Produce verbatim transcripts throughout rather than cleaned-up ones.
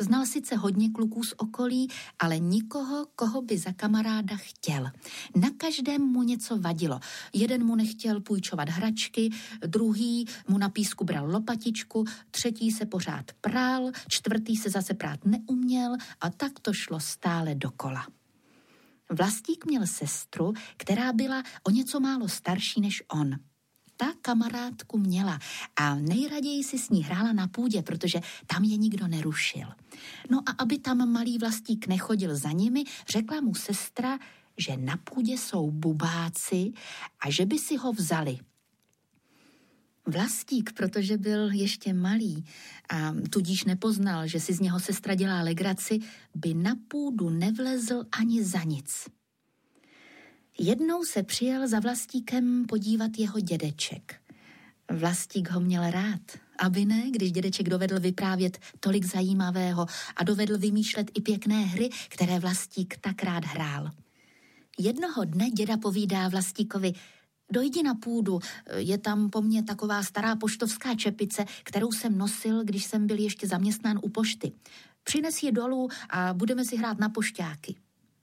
Znal sice hodně kluků z okolí, ale nikoho, koho by za kamaráda chtěl. Na každém mu něco vadilo. Jeden mu nechtěl půjčovat hračky, druhý mu na písku bral lopatičku, třetí se pořád prál, čtvrtý se zase prát neuměl a tak to šlo stále dokola. Vlastík měl sestru, která byla o něco málo starší než on. Ta kamarádku měla a nejraději si s ní hrála na půdě, protože tam je nikdo nerušil. No a aby tam malý Vlastík nechodil za nimi, řekla mu sestra, že na půdě jsou bubáci a že by si ho vzali. Vlastík, protože byl ještě malý a tudíž nepoznal, že si z něho sestra dělá legraci, by na půdu nevlezl ani za nic. Jednou se přijel za Vlastíkem podívat jeho dědeček. Vlastík ho měl rád, aby ne, když dědeček dovedl vyprávět tolik zajímavého a dovedl vymýšlet i pěkné hry, které Vlastík tak rád hrál. Jednoho dne děda povídá Vlastíkovi: dojdi na půdu, je tam po mně taková stará poštovská čepice, kterou jsem nosil, když jsem byl ještě zaměstnán u pošty. Přines ji dolů a budeme si hrát na pošťáky.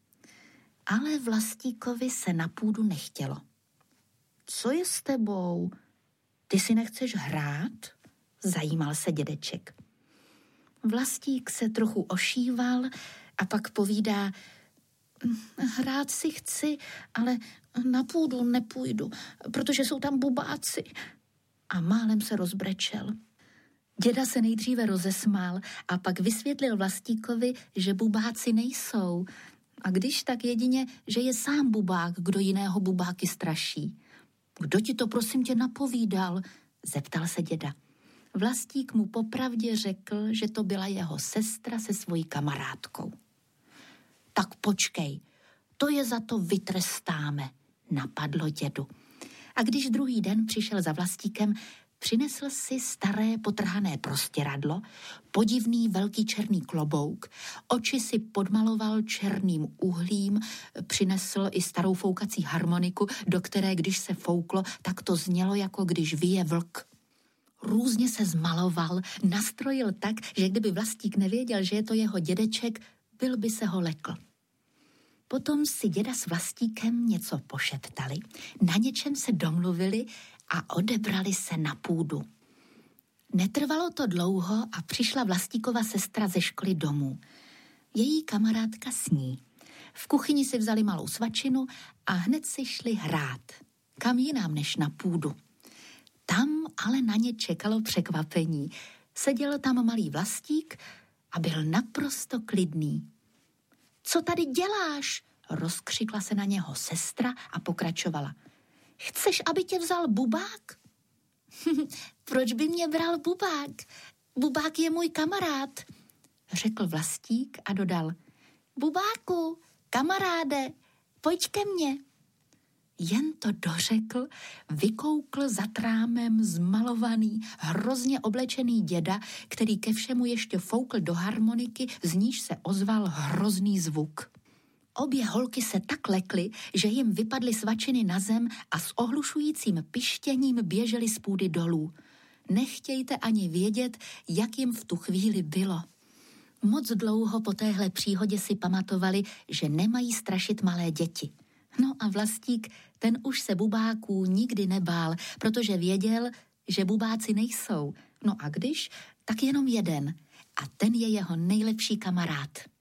Ale Vlastíkovi se na půdu nechtělo. Co je s tebou? Ty si nechceš hrát? Zajímal se dědeček. Vlastík se trochu ošíval a pak povídá: hrát si chci, ale na půdu nepůjdu, protože jsou tam bubáci. A málem se rozbrečel. Děda se nejdříve rozesmál a pak vysvětlil Vlastíkovi, že bubáci nejsou. A když tak jedině, že je sám bubák, kdo jiného bubáky straší. Kdo ti to prosím tě napovídal? Zeptal se děda. Vlastík mu popravdě řekl, že to byla jeho sestra se svojí kamarádkou. Tak počkej, to je za to vytrestáme, napadlo dědu. A když druhý den přišel za Vlastíkem, přinesl si staré potrhané prostěradlo, podivný velký černý klobouk, oči si podmaloval černým uhlím, přinesl i starou foukací harmoniku, do které, když se fouklo, tak to znělo, jako když vyje vlk. Různě se zmaloval, nastrojil tak, že kdyby Vlastík nevěděl, že je to jeho dědeček, byl by se ho lekl. Potom si děda s Vlastíkem něco pošeptali, na něčem se domluvili a odebrali se na půdu. Netrvalo to dlouho a přišla Vlastíkova sestra ze školy domů. Její kamarádka s ní. V kuchyni si vzali malou svačinu a hned si šli hrát. Kam jinam než na půdu. Tam ale na ně čekalo překvapení. Seděl tam malý Vlastík a byl naprosto klidný. Co tady děláš? Rozkřikla se na něho sestra a pokračovala. Chceš, aby tě vzal bubák? Proč by mě bral bubák? Bubák je můj kamarád, řekl Vlastík a dodal. Bubáku, kamaráde, pojď ke mně. Jen to dořekl, vykoukl za trámem zmalovaný, hrozně oblečený děda, který ke všemu ještě foukl do harmoniky, z níž se ozval hrozný zvuk. Obě holky se tak lekly, že jim vypadly svačiny na zem a s ohlušujícím pištěním běžely z půdy dolů. Nechtějte ani vědět, jak jim v tu chvíli bylo. Moc dlouho po téhle příhodě si pamatovali, že nemají strašit malé děti. No a Vlastík, ten už se bubáků nikdy nebál, protože věděl, že bubáci nejsou. No a když, tak jenom jeden. A ten je jeho nejlepší kamarád.